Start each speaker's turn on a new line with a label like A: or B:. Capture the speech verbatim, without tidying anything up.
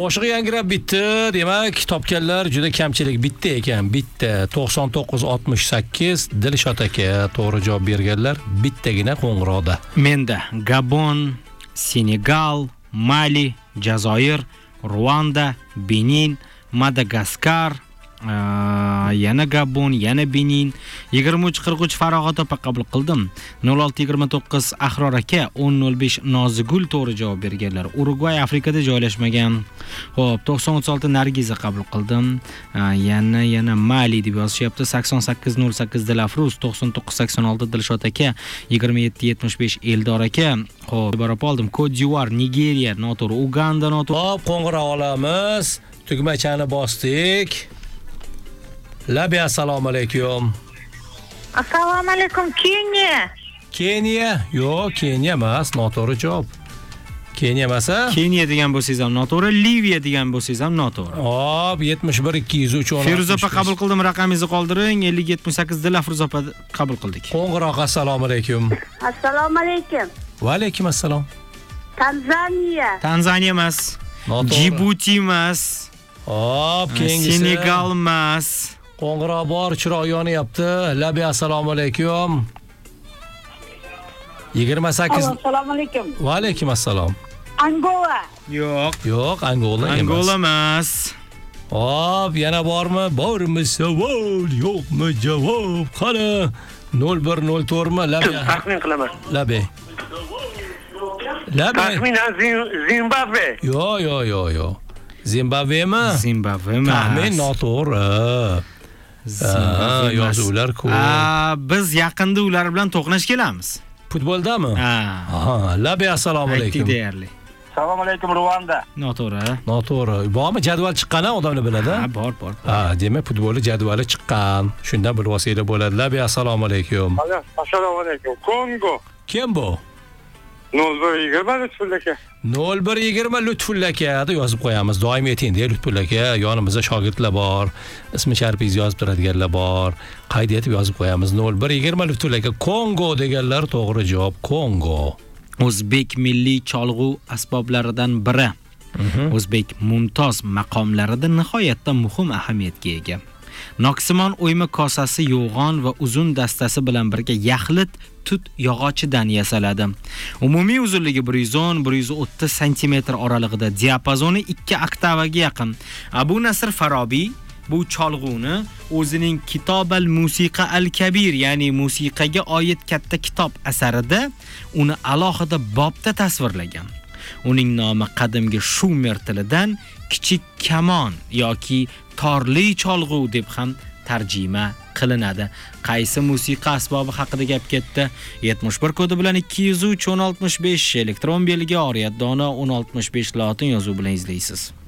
A: Qo'shiq yangrab bitdi, demak, topganlar juda kamchilik. Bitta ekan, bitta. to'qson to'qqiz oltmish sakkiz Dilshod aka to'g'ri javob berganlar, bittagina qo'ng'iroqda.
B: Menda Gabon, Senegal, Mali, Jazoir, Ruanda, Benin, Madagaskar, yana Gabon, yana Benin. yigirma uch qirq uch Farog'at opa qabul qildim. nol olti yigirma to'qqiz Ahror aka, o'n nol besh Nozigul to'g'ri javob berganlar. Urugvay Afrikada joylashmagan. Xo'p, to'qson o'ttiz olti Nargiza qabul qildim. Yana yana Mali deb yozishyapti. sakson sakkiz nol sakkiz Dilafruz, to'qson to'qqiz sakson olti Dilshod aka, yigirma yetti yetmish besh Eldor aka. Xo'p, barab oldim. Cote d'Ivoire, Nigeriya noto'g'ri, Uganda noto'g'ri.
A: Hop, qo'ng'iroq olamiz. Tugmachani bosdik. Labi, assalomu alaykum.
C: Assalomu alaykum, Keniya.
A: Keniya? Yo'q, Keniya emas, noto'g'ri javob. Keniya emas-a?
B: Keniya degan bo'lsangiz ham noto'g'ri, Liviya degan bo'lsangiz ham noto'g'ri.
A: Hop, yetmish bir ikki yuz uch
B: Feruz opa qabul qildim, raqamingizni qoldiring. ellik yetmish sakkiz Dilafruz opa qabul qildik.
A: Qo'ng'iroq, assalomu alaykum.
C: Assalomu alaykum.
A: Va alaykum assalom.
C: Tanzaniya.
B: Tanzaniya emas.
A: Noto'g'ri.
B: Djibouti emas.
A: Hop, keyingisi.
B: Senegal emas.
A: Qo'ng'iroq bor, chiroq yonyapti. Labi, assalomu alaykum. yigirma sakkiz.
C: Assalomu alaykum.
A: Va alaykum assalom.
C: Angola.
B: Yo'q.
A: Yo'q, Angola emas.
B: Angola emas.
A: Hop, yana bormi? Bormi savol, yo'qmi javob? Qani, nol bir nol to'rt mi? Labi.
D: Taxmin qilaman.
A: Labi. Labi.
D: Taxminan Zimbabve.
A: Yo'q, yo'q, yo'q, yo'q. Zimbabvemi?
B: Zimbabve emas.
A: Taxmin noto'g'ri.
B: Zimbabve emas.
A: Yozuvlar ko'p.
B: A, biz yaqinda ular bilan to'qnash kelamiz.
A: Futboldami?
B: Ha.
A: Ha, Labi, assalomu alaykum.
B: Aytdik deyarli.
D: Assalomu alaykum, Ruanda.
B: Noto'g'ri.
A: Noto'g'ri. Bormi, jadval chiqqan, odamlar biladi?
B: Ha, bor, bor.
A: Ha, demak, futbolni jadvali chiqqan. Shundan bilib olsanglar bo'ladi. Labi, assalomu alaykum.
D: Assalomu alaykum. Kongo.
A: Kim bu?
D: nol bir yigirma Lutfulla aka.
A: nol bir yigirma Lutfulla aka deb yozib qo'yamiz. Doim ayting-da, Lutfulla aka, yonimizda shogirdlar bor. Ismi sharfingizni yozib turadiganlar bor. Qayd etib yozib qo'yamiz. nol bir yigirma Lutfulla aka. Kongo deganlar to'g'ri javob. Kongo.
B: O'zbek milliy cholg'u asboblaridan biri. O'zbek mumtoz maqomlarida nihoyatda muhim ahamiyatga ega. Noksimon o'yma kosasi yo'g'on va uzun dastasi bilan birga yaxlit tut yog'ochidan yasaladi. Umumiy uzunligi bir yuz o'n bir yuz o'ttiz santimetr oralig'ida, diapazoni ikki oktavaga yaqin. Abu Nasr Farobiy bu cholg'uni o'zining Kitobal Musiqa al-Kabir, ya'ni musiqaga oid katta kitob asarida uni alohida bobda tasvirlagan. Uning nomi qadimgi Shumer tilidan kichik kamon yoki torli cholg'u deb ham tarjima qilinadi. Qaysi musiqa asbobi haqida gap ketdi? yetmish bir kodi bilan ikki yuz uch o'n oltmish besh elektron belgi, oriyat dona o'n oltmish besh lotin yozuv bilan izlaysiz.